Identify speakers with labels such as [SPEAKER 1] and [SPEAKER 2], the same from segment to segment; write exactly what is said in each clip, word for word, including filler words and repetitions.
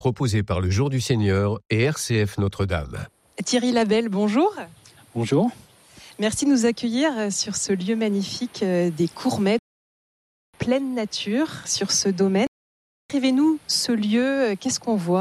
[SPEAKER 1] proposé par le Jour du Seigneur et R C F Notre-Dame.
[SPEAKER 2] Thierry Labelle, bonjour.
[SPEAKER 3] Bonjour.
[SPEAKER 2] Merci de nous accueillir sur ce lieu magnifique des Courmettes, pleine nature, sur ce domaine. Décrivez-nous ce lieu, qu'est-ce qu'on voit ?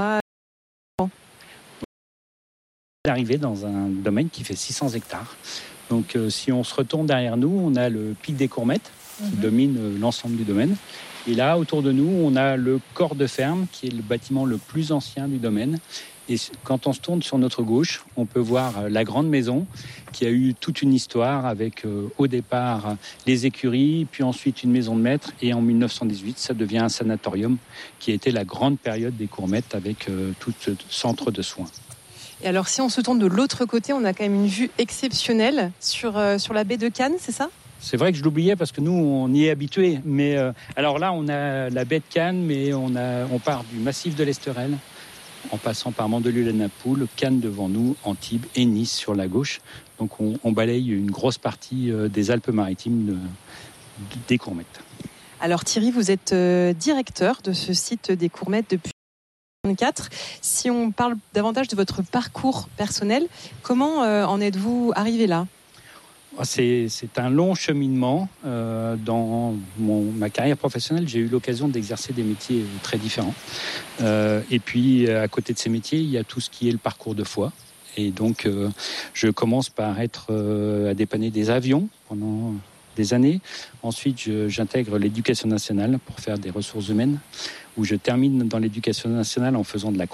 [SPEAKER 3] Arrivé dans un domaine qui fait six cents hectares. Donc euh, si on se retourne derrière nous, on a le pic des Courmettes qui mmh. domine euh, l'ensemble du domaine. Et là, autour de nous, on a le corps de ferme qui est le bâtiment le plus ancien du domaine. Et quand on se tourne sur notre gauche, on peut voir la grande maison qui a eu toute une histoire avec euh, au départ les écuries, puis ensuite une maison de maître. Et en dix-neuf cent dix-huit, ça devient un sanatorium qui a été la grande période des Courmettes avec euh, tout ce centre de soins.
[SPEAKER 2] Et alors, si on se tourne de l'autre côté, on a quand même une vue exceptionnelle sur, euh, sur la baie de Cannes, c'est ça ?
[SPEAKER 3] C'est vrai que je l'oubliais parce que nous, on y est habitués. Mais euh, alors là, on a la baie de Cannes, mais on, a, on part du massif de l'Esterel, en passant par Mandelieu-la-Napoule, Cannes devant nous, Antibes et Nice sur la gauche. Donc on, on balaye une grosse partie euh, des Alpes-Maritimes de, de, des Courmettes.
[SPEAKER 2] Alors Thierry, vous êtes euh, directeur de ce site des Courmettes depuis vingt-quatre. Si on parle davantage de votre parcours personnel, comment euh, en êtes-vous arrivé là ?
[SPEAKER 3] C'est, c'est un long cheminement. Euh, dans mon, ma carrière professionnelle, j'ai eu l'occasion d'exercer des métiers très différents. Euh, et puis, à côté de ces métiers, il y a tout ce qui est le parcours de foi. Et donc, euh, je commence par être euh, à dépanner des avions pendant des années. Ensuite, je, j'intègre l'éducation nationale pour faire des ressources humaines, où je termine dans l'éducation nationale en faisant de la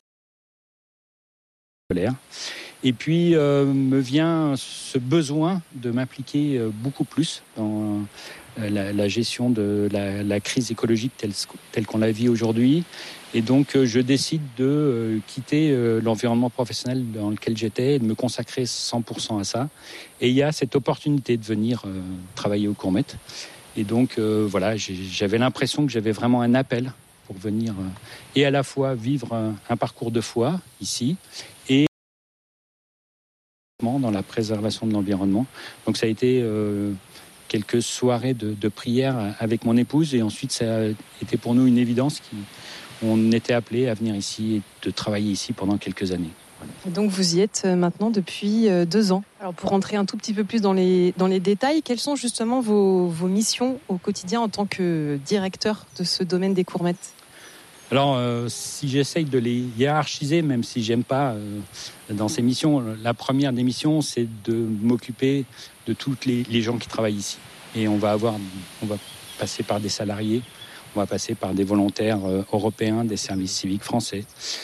[SPEAKER 3] scolaire. Et puis euh, me vient ce besoin de m'impliquer euh, beaucoup plus dans euh, la, la gestion de la, la crise écologique telle, telle qu'on la vit aujourd'hui. Et donc euh, je décide de euh, quitter euh, l'environnement professionnel dans lequel j'étais et de me consacrer cent pour cent à ça. Et il y a cette opportunité de venir euh, travailler aux Courmettes. Et donc euh, voilà, j'ai, j'avais l'impression que j'avais vraiment un appel pour venir euh, et à la fois vivre un, un parcours de foi ici et dans la préservation de l'environnement. Donc ça a été euh, quelques soirées de, de prière avec mon épouse et ensuite ça a été pour nous une évidence qu'on était appelés à venir ici et de travailler ici pendant quelques années. Voilà.
[SPEAKER 2] Et donc vous y êtes maintenant depuis deux ans. Alors pour rentrer un tout petit peu plus dans les, dans les détails, quelles sont justement vos, vos missions au quotidien en tant que directeur de ce domaine des Courmettes ?
[SPEAKER 3] Alors, euh, si j'essaye de les hiérarchiser, même si j'aime pas euh, dans ces missions, la première des missions, c'est de m'occuper de tous les, les gens qui travaillent ici. Et on va avoir, on va passer par des salariés, on va passer par des volontaires euh, européens, des services civiques français,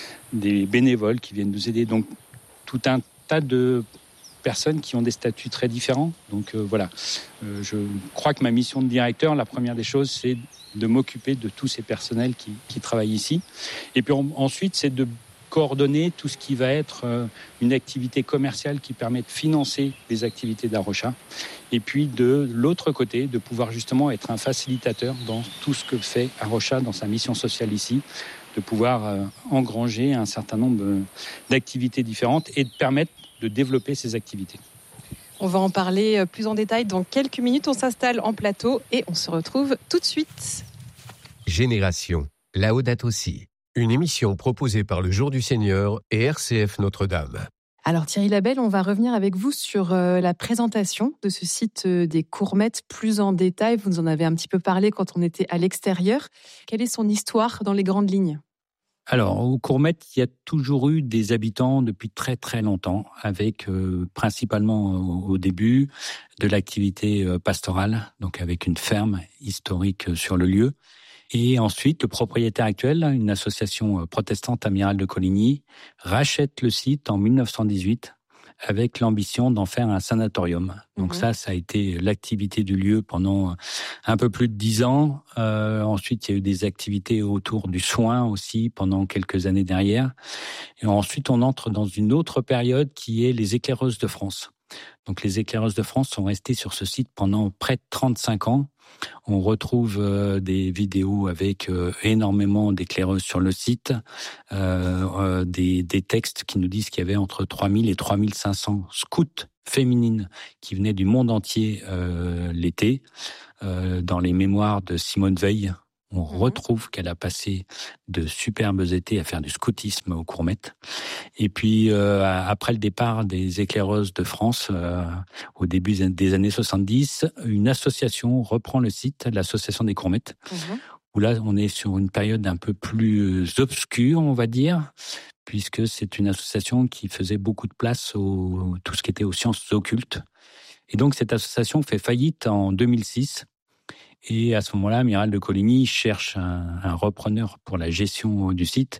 [SPEAKER 3] des bénévoles qui viennent nous aider. Donc, tout un tas de personnes qui ont des statuts très différents. Donc euh, voilà, euh, je crois que ma mission de directeur, la première des choses, c'est de m'occuper de tous ces personnels qui, qui travaillent ici. Et puis on, ensuite, c'est de coordonner tout ce qui va être euh, une activité commerciale qui permet de financer les activités d'Arocha. Et puis de l'autre côté, de pouvoir justement être un facilitateur dans tout ce que fait Arocha dans sa mission sociale ici, de pouvoir euh, engranger un certain nombre euh, d'activités différentes et de permettre de développer ces activités.
[SPEAKER 2] On va en parler plus en détail dans quelques minutes. On s'installe en plateau et on se retrouve tout de suite.
[SPEAKER 1] Génération, Laudato Si, une émission proposée par le Jour du Seigneur et R C F Notre-Dame.
[SPEAKER 2] Alors Thierry Labelle, on va revenir avec vous sur euh, la présentation de ce site euh, des Courmettes plus en détail. Vous nous en avez un petit peu parlé quand on était à l'extérieur. Quelle est son histoire dans les grandes lignes ?
[SPEAKER 3] Alors, aux Courmettes, il y a toujours eu des habitants depuis très très longtemps, avec euh, principalement au, au début de l'activité euh, pastorale, donc avec une ferme historique euh, sur le lieu. Et ensuite, le propriétaire actuel, une association protestante Amiral de Coligny, rachète le site en dix-neuf cent dix-huit avec l'ambition d'en faire un sanatorium. Donc mmh. ça, ça a été l'activité du lieu pendant un peu plus de dix ans. Euh, ensuite, il y a eu des activités autour du soin aussi pendant quelques années derrière. Et ensuite, on entre dans une autre période qui est les éclaireuses de France. Donc les éclaireuses de France sont restées sur ce site pendant près de trente-cinq ans. On retrouve euh, des vidéos avec euh, énormément d'éclaireuses sur le site, euh, euh, des, des textes qui nous disent qu'il y avait entre trois mille et trois mille cinq cents scouts féminines qui venaient du monde entier euh, l'été. Euh, dans les mémoires de Simone Veil, On mmh. retrouve qu'elle a passé de superbes étés à faire du scoutisme aux Courmettes. Et puis, euh, après le départ des éclaireuses de France, euh, au début des années soixante-dix, une association reprend le site, l'association des Courmettes, mmh. où là, on est sur une période un peu plus obscure, on va dire, puisque c'est une association qui faisait beaucoup de place au tout ce qui était aux sciences occultes. Et donc, cette association fait faillite en deux mille six. Et à ce moment-là, Amiral de Coligny cherche un, un repreneur pour la gestion du site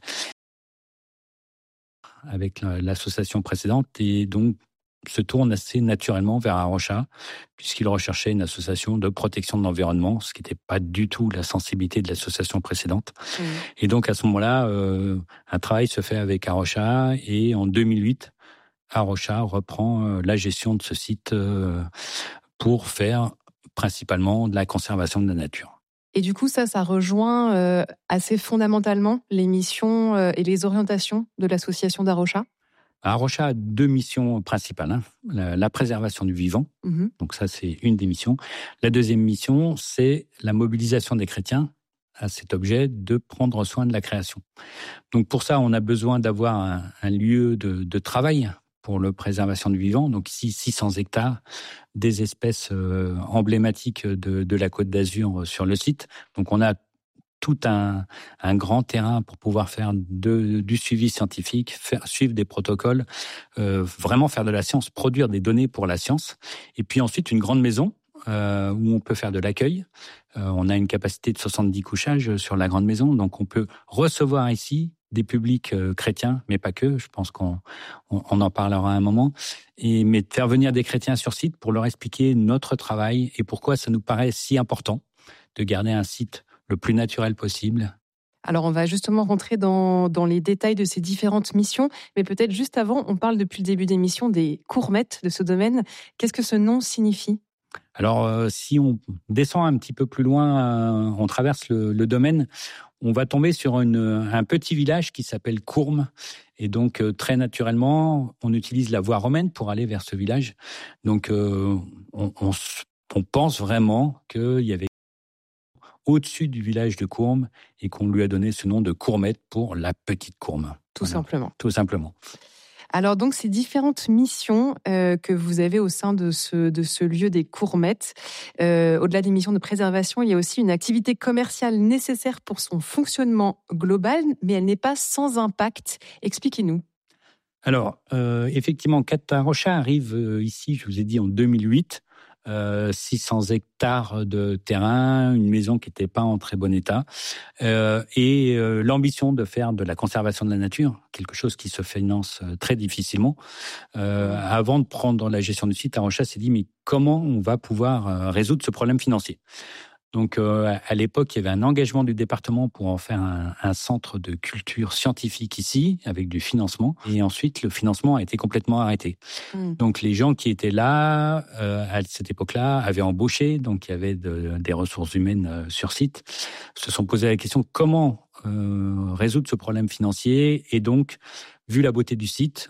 [SPEAKER 3] avec l'association précédente et donc se tourne assez naturellement vers Arocha puisqu'il recherchait une association de protection de l'environnement, ce qui n'était pas du tout la sensibilité de l'association précédente. Mmh. Et donc à ce moment-là, euh, un travail se fait avec Arocha et en deux mille huit, Arocha reprend euh, la gestion de ce site euh, pour faire principalement de la conservation de la nature.
[SPEAKER 2] Et du coup, ça, ça rejoint euh, assez fondamentalement les missions euh, et les orientations de l'association d'Arocha.
[SPEAKER 3] Arocha a deux missions principales. Hein. La, la préservation du vivant, mmh. donc ça, c'est une des missions. La deuxième mission, c'est la mobilisation des chrétiens à cet objet de prendre soin de la création. Donc pour ça, on a besoin d'avoir un, un lieu de, de travail pour la préservation du vivant, donc ici six cents hectares, des espèces euh, emblématiques de, de la Côte d'Azur sur le site. Donc on a tout un, un grand terrain pour pouvoir faire de, du suivi scientifique, faire suivre des protocoles, euh, vraiment faire de la science, produire des données pour la science. Et puis ensuite une grande maison euh, où on peut faire de l'accueil. Euh, on a une capacité de soixante-dix couchages sur la grande maison, donc on peut recevoir ici des publics euh, chrétiens, mais pas que, je pense qu'on on, on en parlera à un moment, et, mais de faire venir des chrétiens sur site pour leur expliquer notre travail et pourquoi ça nous paraît si important de garder un site le plus naturel possible.
[SPEAKER 2] Alors, on va justement rentrer dans, dans les détails de ces différentes missions, mais peut-être juste avant, on parle depuis le début des missions des Courmettes de ce domaine. Qu'est-ce que ce nom signifie ?
[SPEAKER 3] Alors, euh, si on descend un petit peu plus loin, euh, on traverse le, le domaine, on va tomber sur une, un petit village qui s'appelle Courmes. Et donc, euh, très naturellement, on utilise la voie romaine pour aller vers ce village. Donc, euh, on, on, on pense vraiment qu'il y avait au-dessus du village de Courmes et qu'on lui a donné ce nom de Courmette pour la petite Courme.
[SPEAKER 2] Tout voilà. simplement.
[SPEAKER 3] Tout simplement.
[SPEAKER 2] Alors donc ces différentes missions euh, que vous avez au sein de ce, de ce lieu des Courmettes, euh, au-delà des missions de préservation, il y a aussi une activité commerciale nécessaire pour son fonctionnement global, mais elle n'est pas sans impact. Expliquez-nous.
[SPEAKER 3] Alors euh, effectivement, Catarocha arrive euh, ici, je vous ai dit, en deux mille huit. Euh, six cents hectares de terrain, une maison qui n'était pas en très bon état, euh, et euh, l'ambition de faire de la conservation de la nature, quelque chose qui se finance très difficilement. Euh, avant de prendre la gestion du site, Arocha s'est dit mais comment on va pouvoir euh, résoudre ce problème financier ? Donc, euh, à l'époque, il y avait un engagement du département pour en faire un, un centre de culture scientifique ici, avec du financement. Et ensuite, le financement a été complètement arrêté. Mmh. Donc, les gens qui étaient là, euh, à cette époque-là, avaient embauché, donc il y avait de, des ressources humaines euh, sur site, se sont posé la question comment euh, résoudre ce problème financier. Et donc, vu la beauté du site,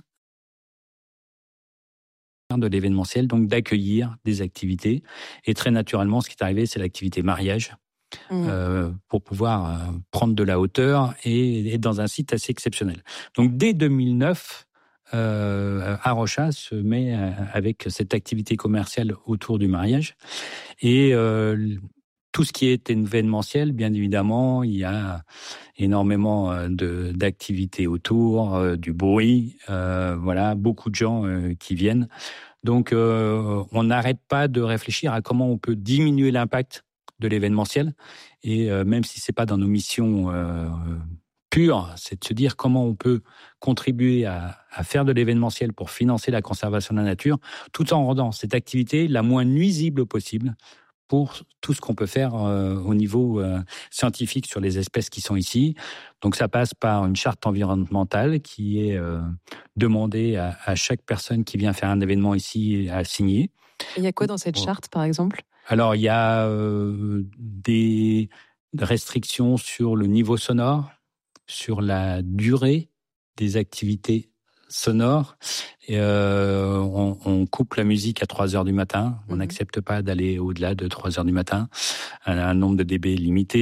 [SPEAKER 3] de l'événementiel, donc d'accueillir des activités. Et très naturellement, ce qui est arrivé, c'est l'activité mariage, mmh. euh, pour pouvoir euh, prendre de la hauteur et être dans un site assez exceptionnel. Donc dès deux mille neuf, euh, Arocha se met euh, avec cette activité commerciale autour du mariage. Et euh, tout ce qui est événementiel, bien évidemment, il y a énormément de, d'activités autour, euh, du bruit, euh, voilà, beaucoup de gens euh, qui viennent. Donc, euh, on n'arrête pas de réfléchir à comment on peut diminuer l'impact de l'événementiel. Et euh, même si c'est pas dans nos missions euh, pures, c'est de se dire comment on peut contribuer à, à faire de l'événementiel pour financer la conservation de la nature, tout en rendant cette activité la moins nuisible possible pour tout ce qu'on peut faire euh, au niveau euh, scientifique sur les espèces qui sont ici. Donc ça passe par une charte environnementale qui est euh, demandée à, à chaque personne qui vient faire un événement ici à signer.
[SPEAKER 2] Et il y a quoi dans cette bon. charte, par exemple ?
[SPEAKER 3] Alors il y a euh, des restrictions sur le niveau sonore, sur la durée des activités sonore. Et euh, on, on coupe la musique à trois heures du matin. On n'accepte mmh. pas d'aller au-delà de trois heures du matin. Un, un nombre de décibels limité.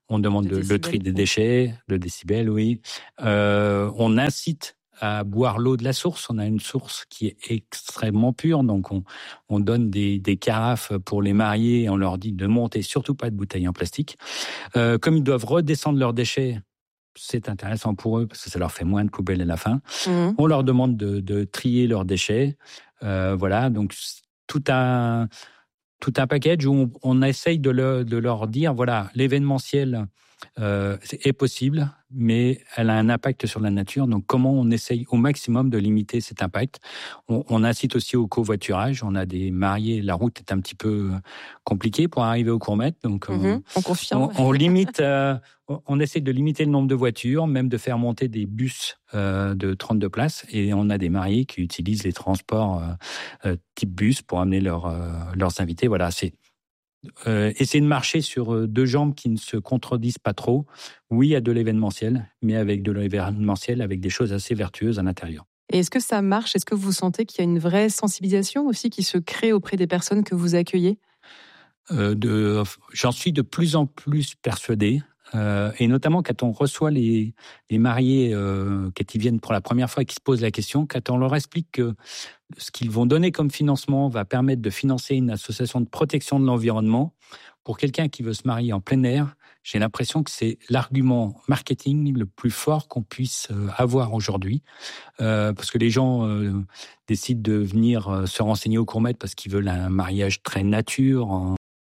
[SPEAKER 3] On demande
[SPEAKER 2] de
[SPEAKER 3] le, le tri des
[SPEAKER 2] décibels.
[SPEAKER 3] déchets, le décibel, oui. Euh, on incite à boire l'eau de la source. On a une source qui est extrêmement pure, donc on, on donne des, des carafes pour les mariés et on leur dit de monter surtout pas de bouteilles en plastique. Euh, comme ils doivent redescendre leurs déchets, c'est intéressant pour eux parce que ça leur fait moins de poubelles à la fin.
[SPEAKER 2] Mmh.
[SPEAKER 3] On leur demande de, de trier leurs déchets. Euh, voilà, donc tout un, tout un package où on, on essaye de, le, de leur dire, voilà, l'événementiel euh, est possible, mais elle a un impact sur la nature. Donc, comment on essaye au maximum de limiter cet impact? On, on incite aussi au covoiturage. On a des mariés, la route est un petit peu compliquée pour arriver au Courmettes. Donc,
[SPEAKER 2] Mmh.
[SPEAKER 3] on,
[SPEAKER 2] On confirme.
[SPEAKER 3] on, on limite, euh, on essaie de limiter le nombre de voitures, même de faire monter des bus euh, de trente-deux places. Et on a des mariés qui utilisent les transports euh, euh, type bus pour amener leur, euh, leurs invités. Voilà, c'est Euh, essayer de marcher sur deux jambes qui ne se contredisent pas trop. Oui, il y a de l'événementiel, mais avec de l'événementiel, avec des choses assez vertueuses à l'intérieur.
[SPEAKER 2] Et est-ce que ça marche? Est-ce que vous sentez qu'il y a une vraie sensibilisation aussi qui se crée auprès des personnes que vous accueillez?
[SPEAKER 3] Euh, de, j'en suis de plus en plus persuadé. Euh, et notamment quand on reçoit les, les mariés, euh, quand ils viennent pour la première fois et qui se posent la question, quand on leur explique que ce qu'ils vont donner comme financement va permettre de financer une association de protection de l'environnement, pour quelqu'un qui veut se marier en plein air, j'ai l'impression que c'est l'argument marketing le plus fort qu'on puisse avoir aujourd'hui. Euh, parce que les gens euh, décident de venir euh, se renseigner au Courmettes parce qu'ils veulent un mariage très nature, en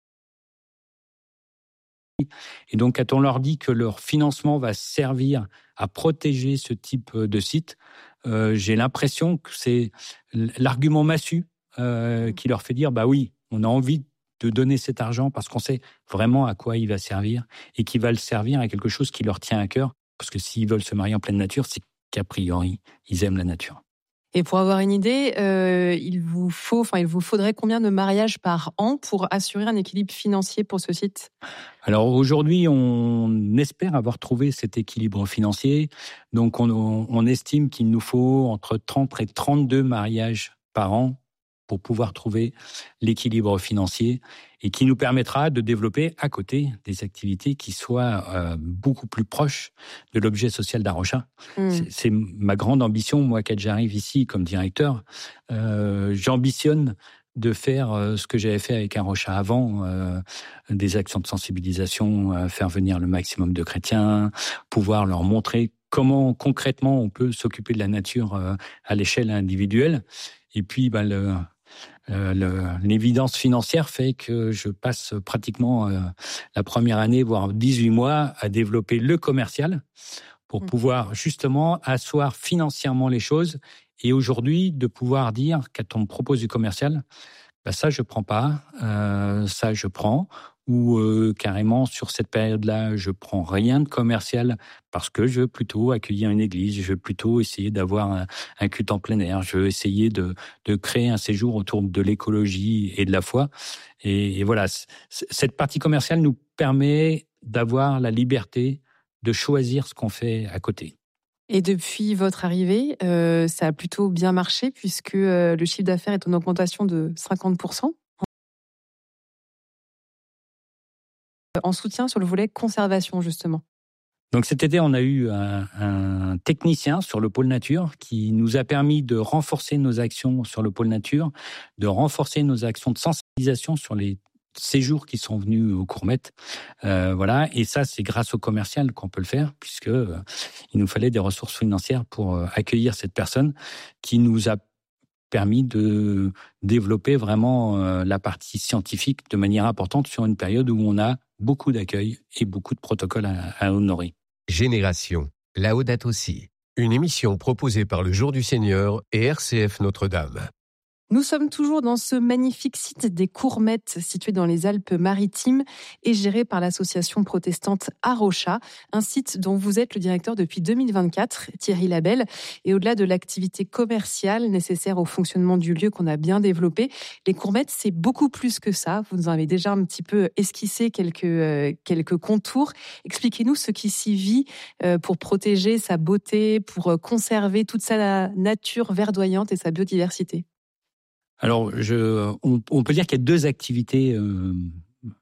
[SPEAKER 3] Et donc, quand on leur dit que leur financement va servir à protéger ce type de site, euh, j'ai l'impression que c'est l'argument massu euh, qui leur fait dire, bah oui, on a envie de donner cet argent parce qu'on sait vraiment à quoi il va servir et qu'il va le servir à quelque chose qui leur tient à cœur. Parce que s'ils veulent se marier en pleine nature, c'est qu'a priori, ils aiment la nature.
[SPEAKER 2] Et pour avoir une idée, euh, il vous faut, enfin, il vous faudrait combien de mariages par an pour assurer un équilibre financier pour ce site?
[SPEAKER 3] Alors aujourd'hui, on espère avoir trouvé cet équilibre financier. Donc on, on estime qu'il nous faut entre trente et trente-deux mariages par an pour pouvoir trouver l'équilibre financier et qui nous permettra de développer à côté des activités qui soient euh, beaucoup plus proches de l'objet social d'Arocha. Mmh. C'est, c'est ma grande ambition, moi, quand j'arrive ici comme directeur. Euh, j'ambitionne de faire euh, ce que j'avais fait avec Arocha avant, euh, des actions de sensibilisation, euh, faire venir le maximum de chrétiens, pouvoir leur montrer comment concrètement on peut s'occuper de la nature euh, à l'échelle individuelle. Et puis, ben, le, euh, le, l'évidence financière fait que je passe pratiquement euh, la première année, voire dix-huit mois, à développer le commercial pour mmh. pouvoir justement asseoir financièrement les choses. Et aujourd'hui, de pouvoir dire, quand on me propose du commercial, ben ça, je prends pas, euh, ça, je prends. Ou euh, carrément, sur cette période-là, je prends rien de commercial parce que je veux plutôt accueillir une église, je veux plutôt essayer d'avoir un, un culte en plein air, je veux essayer de, de créer un séjour autour de l'écologie et de la foi. Et, et voilà, c- cette partie commerciale nous permet d'avoir la liberté de choisir ce qu'on fait à côté.
[SPEAKER 2] Et depuis votre arrivée, euh, ça a plutôt bien marché puisque euh, le chiffre d'affaires est en augmentation de cinquante pour cent. En soutien sur le volet conservation, justement.
[SPEAKER 3] Donc cet été, on a eu un, un technicien sur le pôle nature qui nous a permis de renforcer nos actions sur le pôle nature, de renforcer nos actions de sensibilisation sur les séjours qui sont venus au Courmettes. Euh, voilà, et ça, c'est grâce au commercial qu'on peut le faire, puisque euh, il nous fallait des ressources financières pour euh, accueillir cette personne qui nous a permis de développer vraiment euh, la partie scientifique de manière importante sur une période où on a beaucoup d'accueil et beaucoup de protocoles à, à honorer.
[SPEAKER 1] Génération, Laudato aussi. Une émission proposée par le Jour du Seigneur et R C F Notre-Dame.
[SPEAKER 2] Nous sommes toujours dans ce magnifique site des Courmettes, situé dans les Alpes-Maritimes et géré par l'association protestante Arocha, un site dont vous êtes le directeur depuis deux mille vingt-quatre, Thierry Labelle. Et au-delà de l'activité commerciale nécessaire au fonctionnement du lieu qu'on a bien développé, les Courmettes, c'est beaucoup plus que ça. Vous nous en avez déjà un petit peu esquissé quelques, euh, quelques contours. Expliquez-nous ce qui s'y vit euh, pour protéger sa beauté, pour conserver toute sa nature verdoyante et sa biodiversité.
[SPEAKER 3] Alors, je, on, on peut dire qu'il y a deux activités euh,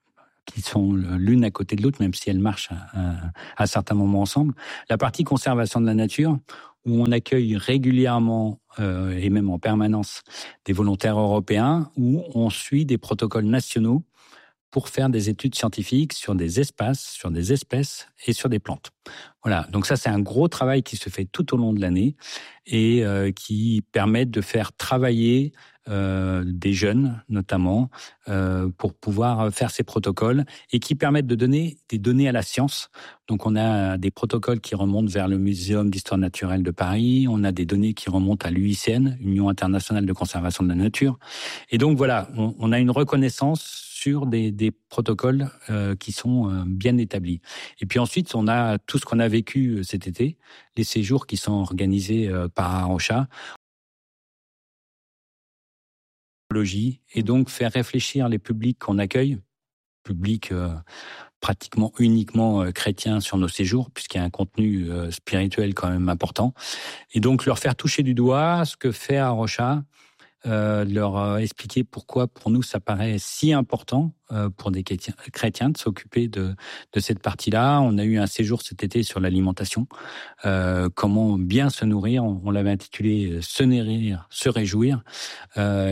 [SPEAKER 3] qui sont l'une à côté de l'autre, même si elles marchent à, à, à certains moments ensemble. La partie conservation de la nature, où on accueille régulièrement euh, et même en permanence des volontaires européens, où on suit des protocoles nationaux pour faire des études scientifiques sur des espaces, sur des espèces et sur des plantes. Voilà, donc ça c'est un gros travail qui se fait tout au long de l'année et euh, qui permet de faire travailler euh, des jeunes notamment euh, pour pouvoir faire ces protocoles et qui permettent de donner des données à la science. Donc on a des protocoles qui remontent vers le Muséum d'histoire naturelle de Paris, on a des données qui remontent à l'U I C N, Union internationale de conservation de la nature. Et donc voilà, on, on a une reconnaissance sur des, des protocoles euh, qui sont euh, bien établis. Et puis ensuite, on a tout ce qu'on a vécu cet été, les séjours qui sont organisés euh, par Arocha, et donc faire réfléchir les publics qu'on accueille, publics euh, pratiquement uniquement euh, chrétiens sur nos séjours, puisqu'il y a un contenu euh, spirituel quand même important, et donc leur faire toucher du doigt ce que fait Arocha, Euh, leur euh, expliquer pourquoi pour nous ça paraît si important euh, pour des chrétiens, chrétiens de s'occuper de, de cette partie-là. On a eu un séjour cet été sur l'alimentation, euh, comment bien se nourrir, on, on l'avait intitulé « Se nourrir, se réjouir euh, »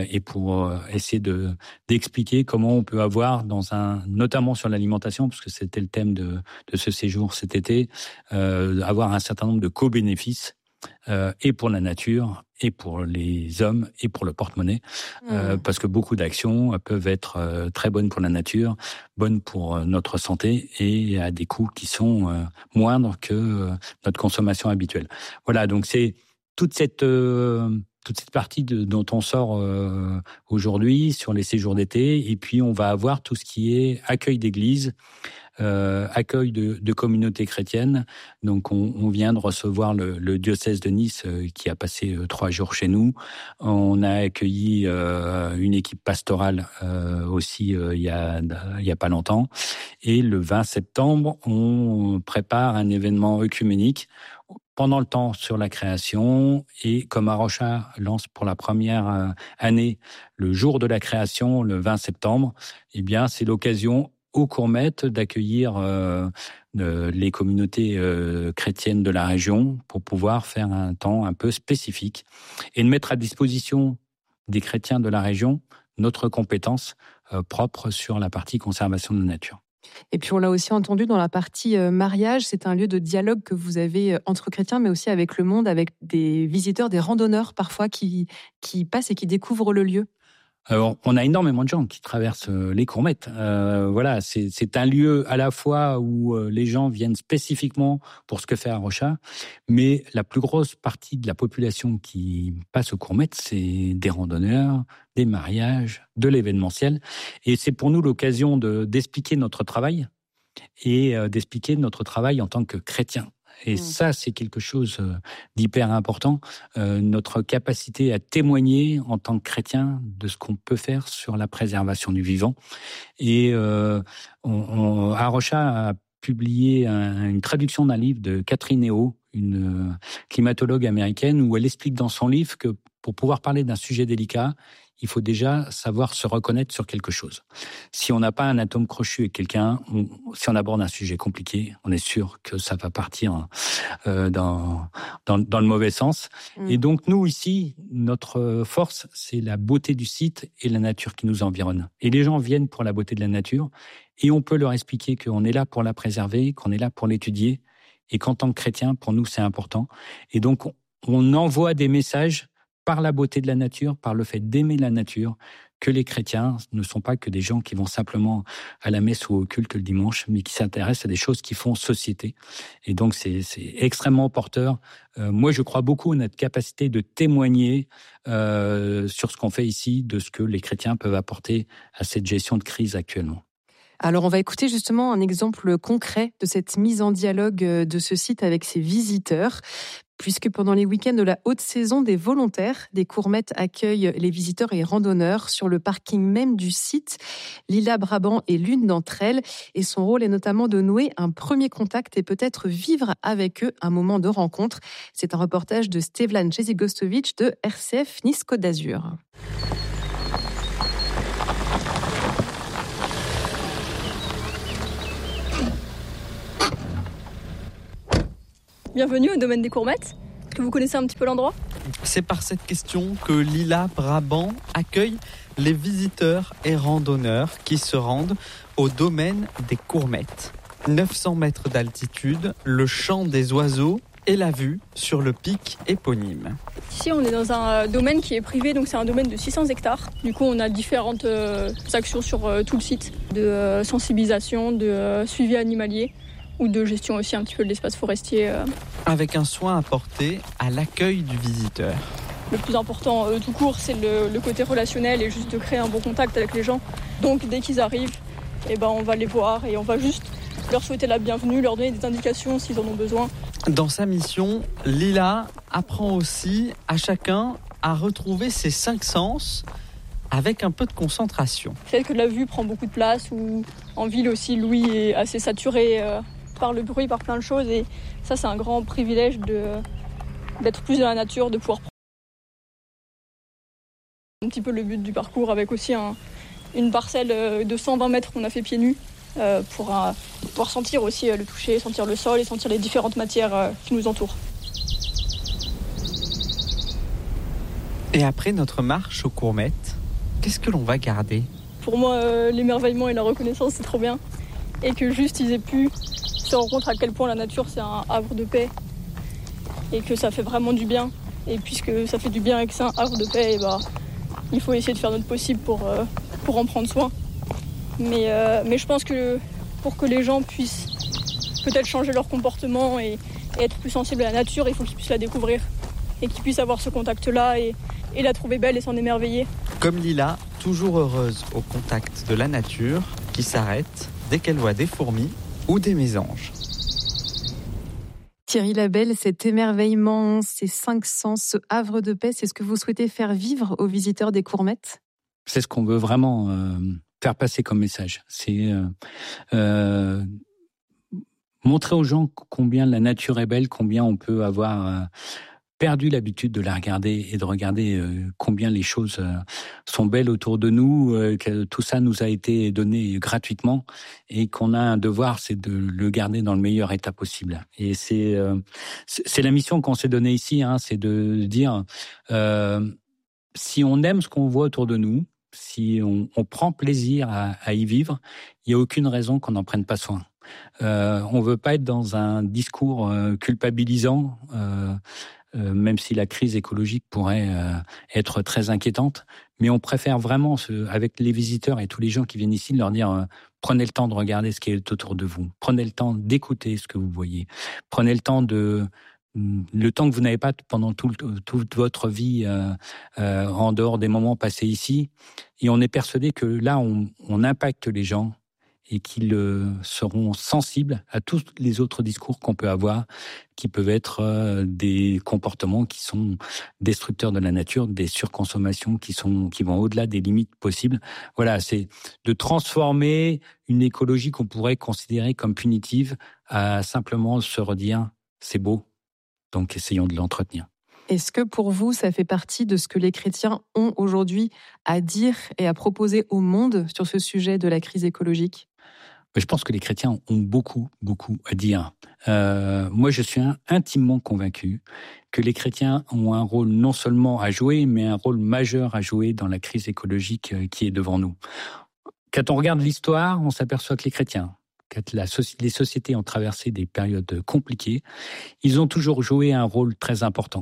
[SPEAKER 3] et pour euh, essayer de, d'expliquer comment on peut avoir, dans un, notamment sur l'alimentation, parce que c'était le thème de, de ce séjour cet été, euh, avoir un certain nombre de co-bénéfices Euh, et pour la nature, et pour les hommes, et pour le porte-monnaie, mmh. euh, parce que beaucoup d'actions peuvent être euh, très bonnes pour la nature, bonnes pour euh, notre santé, et à des coûts qui sont euh, moindres que euh, notre consommation habituelle. Voilà, donc c'est toute cette euh, toute cette partie de, dont on sort euh, aujourd'hui sur les séjours d'été, et puis on va avoir tout ce qui est accueil d'église, Euh, accueil de, de communautés chrétiennes. Donc, on, on vient de recevoir le, le diocèse de Nice euh, qui a passé euh, trois jours chez nous. On a accueilli euh, une équipe pastorale euh, aussi euh, il y a il y a pas longtemps. Et le vingt septembre, on prépare un événement œcuménique pendant le temps sur la création. Et comme Arocha lance pour la première euh, année le jour de la création, le vingt septembre, eh bien, c'est l'occasion au Courmette d'accueillir euh, euh, les communautés euh, chrétiennes de la région pour pouvoir faire un temps un peu spécifique et de mettre à disposition des chrétiens de la région notre compétence euh, propre sur la partie conservation de la nature.
[SPEAKER 2] Et puis on l'a aussi entendu dans la partie euh, mariage, c'est un lieu de dialogue que vous avez euh, entre chrétiens, mais aussi avec le monde, avec des visiteurs, des randonneurs parfois qui, qui passent et qui découvrent le lieu.
[SPEAKER 3] Alors, on a énormément de gens qui traversent les Courmettes. Euh, voilà, c'est, c'est un lieu à la fois où les gens viennent spécifiquement pour ce que fait Arocha, mais la plus grosse partie de la population qui passe aux Courmettes, c'est des randonneurs, des mariages, de l'événementiel. Et c'est pour nous l'occasion de, d'expliquer notre travail et euh, d'expliquer notre travail en tant que chrétien. Et mmh. ça, c'est quelque chose d'hyper important, euh, notre capacité à témoigner en tant que chrétien de ce qu'on peut faire sur la préservation du vivant. Et euh, on, on, Arocha a publié un, une traduction d'un livre de Catherine Eo, une climatologue américaine, où elle explique dans son livre que pour pouvoir parler d'un sujet délicat, il faut déjà savoir se reconnaître sur quelque chose. Si on n'a pas un atome crochu avec quelqu'un, on, si on aborde un sujet compliqué, on est sûr que ça va partir euh, dans, dans, dans le mauvais sens. Mmh. Et donc, nous, ici, notre force, c'est la beauté du site et la nature qui nous environne. Et les gens viennent pour la beauté de la nature, et on peut leur expliquer qu'on est là pour la préserver, qu'on est là pour l'étudier, et qu'en tant que chrétien, pour nous, c'est important. Et donc, on, on envoie des messages par la beauté de la nature, par le fait d'aimer la nature, que les chrétiens ne sont pas que des gens qui vont simplement à la messe ou au culte le dimanche, mais qui s'intéressent à des choses qui font société. Et donc, c'est, c'est extrêmement porteur. Euh, moi, je crois beaucoup à notre capacité de témoigner euh, sur ce qu'on fait ici, de ce que les chrétiens peuvent apporter à cette gestion de crise actuellement.
[SPEAKER 2] Alors, on va écouter justement un exemple concret de cette mise en dialogue de ce site avec ses visiteurs. Puisque pendant les week-ends de la haute saison, des volontaires des Courmettes accueillent les visiteurs et randonneurs sur le parking même du site. Lila Brabant est l'une d'entre elles et son rôle est notamment de nouer un premier contact et peut-être vivre avec eux un moment de rencontre. C'est un reportage de Stevlan Jezigostovic de R C F Nice Côte d'Azur.
[SPEAKER 4] Bienvenue au domaine des Courmettes. Est-ce que vous connaissez un petit peu l'endroit ?
[SPEAKER 5] C'est par cette question que Lila Brabant accueille les visiteurs et randonneurs qui se rendent au domaine des Courmettes. neuf cents mètres d'altitude, le chant des oiseaux et la vue sur le pic éponyme.
[SPEAKER 4] Ici, on est dans un domaine qui est privé, donc c'est un domaine de six cents hectares. Du coup, on a différentes euh, actions sur euh, tout le site, de euh, sensibilisation, de euh, suivi animalier ou de gestion aussi un petit peu de l'espace forestier. Euh.
[SPEAKER 5] Avec un soin apporté à l'accueil du visiteur.
[SPEAKER 4] Le plus important euh, tout court, c'est le, le côté relationnel et juste de créer un bon contact avec les gens. Donc dès qu'ils arrivent, eh ben, on va les voir et on va juste leur souhaiter la bienvenue, leur donner des indications s'ils en ont besoin.
[SPEAKER 5] Dans sa mission, Lila apprend aussi à chacun à retrouver ses cinq sens avec un peu de concentration.
[SPEAKER 4] Peut-être que la vue prend beaucoup de place, ou en ville aussi, l'ouïe est assez saturée euh, par le bruit, par plein de choses. Et ça, c'est un grand privilège de, d'être plus dans la nature, de pouvoir prendre un petit peu le but du parcours, avec aussi un, une parcelle de cent vingt mètres qu'on a fait pieds nus. Euh, pour euh, pouvoir sentir aussi euh, le toucher, sentir le sol et sentir les différentes matières euh, qui nous entourent.
[SPEAKER 5] Et après notre marche aux Courmettes, qu'est-ce que l'on va garder ?
[SPEAKER 4] Pour moi, euh, l'émerveillement et la reconnaissance, c'est trop bien. Et que juste ils aient pu se rendre compte à quel point la nature, c'est un havre de paix. Et que ça fait vraiment du bien. Et puisque ça fait du bien et que c'est un havre de paix, et bah, il faut essayer de faire notre possible pour, euh, pour en prendre soin. Mais, euh, mais je pense que pour que les gens puissent peut-être changer leur comportement et, et être plus sensibles à la nature, il faut qu'ils puissent la découvrir et qu'ils puissent avoir ce contact-là et, et la trouver belle et s'en émerveiller.
[SPEAKER 5] Comme Lila, toujours heureuse au contact de la nature, qui s'arrête dès qu'elle voit des fourmis ou des mésanges.
[SPEAKER 2] Thierry Labelle, cet émerveillement, ces cinq sens, ce havre de paix, c'est ce que vous souhaitez faire vivre aux visiteurs des Courmettes ?
[SPEAKER 3] C'est ce qu'on veut vraiment euh, faire passer comme message. C'est euh, euh, montrer aux gens combien la nature est belle, combien on peut avoir euh, perdu l'habitude de la regarder et de regarder euh, combien les choses euh, sont belles autour de nous, euh, que tout ça nous a été donné gratuitement et qu'on a un devoir, c'est de le garder dans le meilleur état possible. Et c'est euh, c'est la mission qu'on s'est donnée ici, hein, c'est de dire euh, si on aime ce qu'on voit autour de nous, si on, on prend plaisir à, à y vivre, il n'y a aucune raison qu'on n'en prenne pas soin. Euh, on ne veut pas être dans un discours euh, culpabilisant, euh, euh, même si la crise écologique pourrait euh, être très inquiétante, mais on préfère vraiment, ce, avec les visiteurs et tous les gens qui viennent ici, leur dire euh, prenez le temps de regarder ce qui est autour de vous, prenez le temps d'écouter ce que vous voyez, prenez le temps de... le temps que vous n'avez pas pendant tout, toute votre vie euh, euh, en dehors des moments passés ici. Et on est persuadé que là, on, on impacte les gens et qu'ils euh, seront sensibles à tous les autres discours qu'on peut avoir, qui peuvent être euh, des comportements qui sont destructeurs de la nature, des surconsommations qui, sont, qui vont au-delà des limites possibles. Voilà, c'est de transformer une écologie qu'on pourrait considérer comme punitive à simplement se redire « c'est beau ». Donc, essayons de l'entretenir.
[SPEAKER 2] Est-ce que pour vous, ça fait partie de ce que les chrétiens ont aujourd'hui à dire et à proposer au monde sur ce sujet de la crise écologique ?
[SPEAKER 3] Je pense que les chrétiens ont beaucoup, beaucoup à dire. Euh, moi, je suis intimement convaincu que les chrétiens ont un rôle non seulement à jouer, mais un rôle majeur à jouer dans la crise écologique qui est devant nous. Quand on regarde l'histoire, on s'aperçoit que les chrétiens, quand la, les sociétés ont traversé des périodes compliquées, ils ont toujours joué un rôle très important.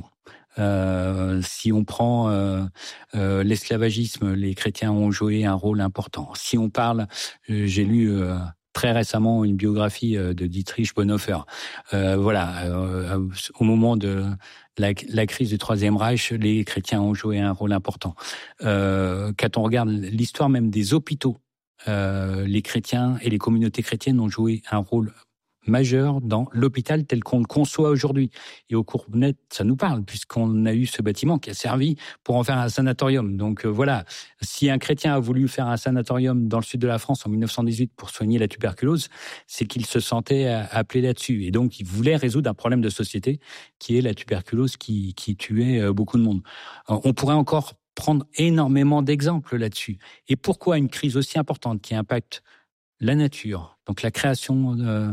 [SPEAKER 3] Euh, si on prend euh, euh, l'esclavagisme, les chrétiens ont joué un rôle important. Si on parle, euh, j'ai lu euh, très récemment une biographie euh, de Dietrich Bonhoeffer. Euh, voilà, euh, au moment de la, la crise du Troisième Reich, les chrétiens ont joué un rôle important. Euh, quand on regarde l'histoire même des hôpitaux, Euh, les chrétiens et les communautés chrétiennes ont joué un rôle majeur dans l'hôpital tel qu'on le conçoit aujourd'hui. Et aux Courmettes, ça nous parle, puisqu'on a eu ce bâtiment qui a servi pour en faire un sanatorium. Donc euh, voilà, si un chrétien a voulu faire un sanatorium dans le sud de la France en dix-neuf cent dix-huit pour soigner la tuberculose, c'est qu'il se sentait appelé là-dessus. Et donc, il voulait résoudre un problème de société qui est la tuberculose qui, qui tuait beaucoup de monde. On pourrait encore prendre énormément d'exemples là-dessus. Et pourquoi une crise aussi importante qui impacte la nature, donc la création euh,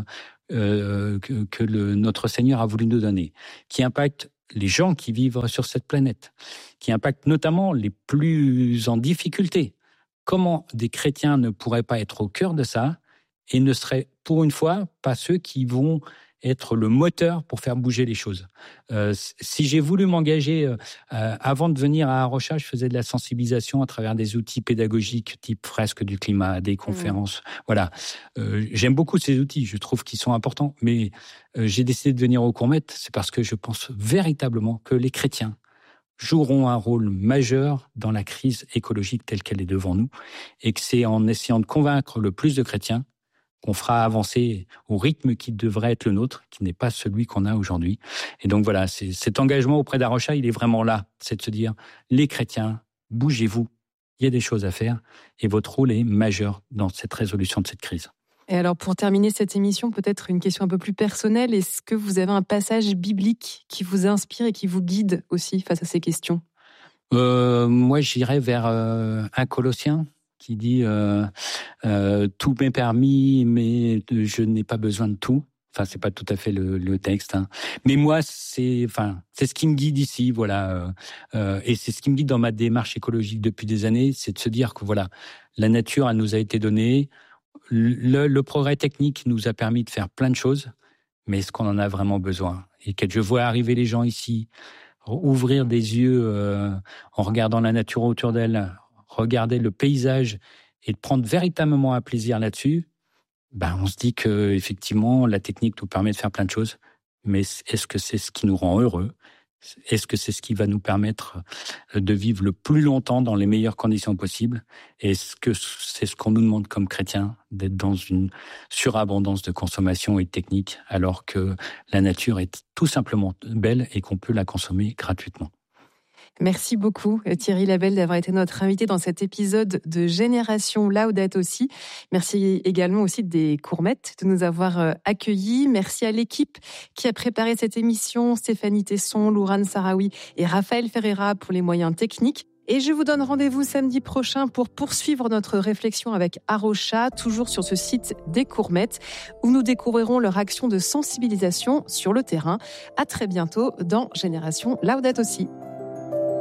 [SPEAKER 3] euh, que, que le, notre Seigneur a voulu nous donner, qui impacte les gens qui vivent sur cette planète, qui impacte notamment les plus en difficulté. Comment des chrétiens ne pourraient pas être au cœur de ça et ne seraient, pour une fois, pas ceux qui vont être le moteur pour faire bouger les choses. Euh, si j'ai voulu m'engager, euh, avant de venir à Arocha, je faisais de la sensibilisation à travers des outils pédagogiques type fresque du climat, des conférences. Mmh. Voilà. Euh, j'aime beaucoup ces outils, je trouve qu'ils sont importants, mais euh, j'ai décidé de venir au Courmet, c'est parce que je pense véritablement que les chrétiens joueront un rôle majeur dans la crise écologique telle qu'elle est devant nous, et que c'est en essayant de convaincre le plus de chrétiens qu'on fera avancer au rythme qui devrait être le nôtre, qui n'est pas celui qu'on a aujourd'hui. Et donc voilà, c'est, cet engagement auprès d'Arocha, il est vraiment là. C'est de se dire, les chrétiens, bougez-vous, il y a des choses à faire, et votre rôle est majeur dans cette résolution de cette crise.
[SPEAKER 2] Et alors, pour terminer cette émission, peut-être une question un peu plus personnelle. Est-ce que vous avez un passage biblique qui vous inspire et qui vous guide aussi face à ces questions ?
[SPEAKER 3] euh, Moi, j'irais vers euh, un Colossien, qui dit euh, euh, « Tout m'est permis, mais je n'ai pas besoin de tout ». Enfin, c'est pas tout à fait le, le texte, hein. Mais moi, c'est, enfin, c'est ce qui me guide ici, voilà. Euh, et c'est ce qui me guide dans ma démarche écologique depuis des années, c'est de se dire que voilà, la nature, elle nous a été donnée. Le, le progrès technique nous a permis de faire plein de choses, mais est-ce qu'on en a vraiment besoin ? Et quand je vois arriver les gens ici, ouvrir des yeux euh, en regardant la nature autour d'elle, regarder le paysage et de prendre véritablement un plaisir là-dessus, ben on se dit que effectivement la technique nous permet de faire plein de choses, mais est-ce que c'est ce qui nous rend heureux ? Est-ce que c'est ce qui va nous permettre de vivre le plus longtemps dans les meilleures conditions possibles ? Est-ce que c'est ce qu'on nous demande comme chrétiens, d'être dans une surabondance de consommation et de technique, alors que la nature est tout simplement belle et qu'on peut la consommer gratuitement ?
[SPEAKER 2] Merci beaucoup Thierry Labelle d'avoir été notre invité dans cet épisode de Génération Laudato Si. Merci également aussi des Courmettes de nous avoir accueillis. Merci à l'équipe qui a préparé cette émission, Stéphanie Tesson, Lourane Sarawi et Raphaël Ferreira pour les moyens techniques. Et je vous donne rendez-vous samedi prochain pour poursuivre notre réflexion avec Arocha, toujours sur ce site des Courmettes, où nous découvrirons leur action de sensibilisation sur le terrain. À très bientôt dans Génération Laudato Si.